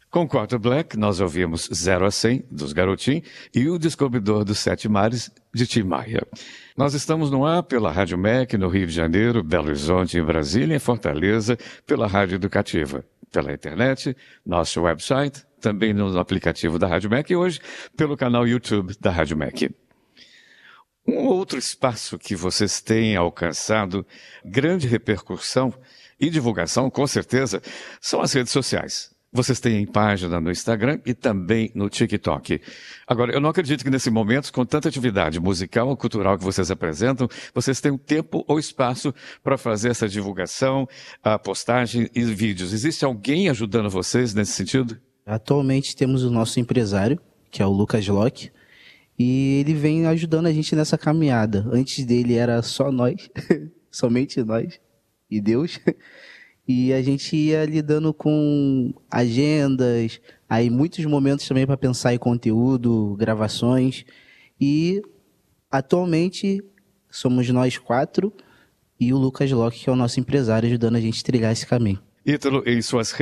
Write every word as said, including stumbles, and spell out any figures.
Com Quarto Black, nós ouvimos Zero a cem, dos Garotinhos, e O Descobridor dos Sete Mares, de Tim Maia. Nós estamos no ar pela Rádio M E C, no Rio de Janeiro, Belo Horizonte, em Brasília, em Fortaleza, pela Rádio Educativa, pela internet, nosso website, também no aplicativo da Rádio M E C e hoje pelo canal YouTube da Rádio M E C. Um outro espaço que vocês têm alcançado grande repercussão e divulgação, com certeza, são as redes sociais. Vocês têm página no Instagram e também no TikTok. Agora, eu não acredito que nesse momento, com tanta atividade musical ou cultural que vocês apresentam, vocês tenham tempo ou espaço para fazer essa divulgação, a postagem e vídeos. Existe alguém ajudando vocês nesse sentido? Atualmente temos o nosso empresário, que é o Lucas Locke, e ele vem ajudando a gente nessa caminhada. Antes dele era só nós, somente nós e Deus. E a gente ia lidando com agendas, aí muitos momentos também para pensar em conteúdo, gravações. E atualmente somos nós quatro e o Lucas Locke, que é o nosso empresário, ajudando a gente a trilhar esse caminho. Ítalo, em suas